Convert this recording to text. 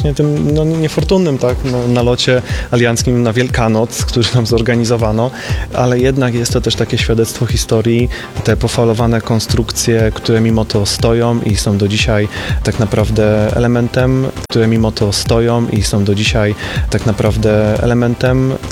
właśnie tym niefortunnym nalocie alianckim na Wielkanoc, który nam zorganizowano, ale jednak jest to też takie świadectwo historii, te pofalowane konstrukcje, które mimo to stoją i są do dzisiaj tak naprawdę elementem